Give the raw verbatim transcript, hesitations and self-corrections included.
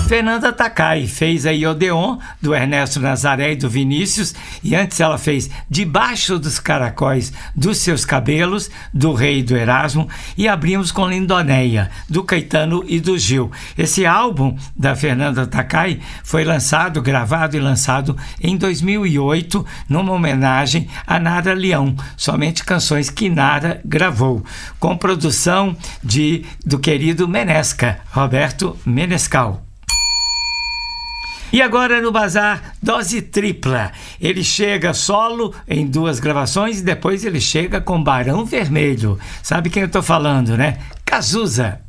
Fernanda Takai fez aí Odeon, do Ernesto Nazaré e do Vinícius, e antes ela fez Debaixo dos Caracóis dos Seus Cabelos, do Rei e do Erasmo, e abrimos com Lindonéia, do Caetano e do Gil. Esse álbum da Fernanda Takai foi lançado, gravado e lançado em dois mil e oito, numa homenagem a Nara Leão, somente canções que Nara gravou, com produção de, do querido Menesca, Roberto Menescal. E agora no Bazar, dose tripla. Ele chega solo em duas gravações e depois ele chega com Barão Vermelho. Sabe quem eu tô falando, né? Cazuza.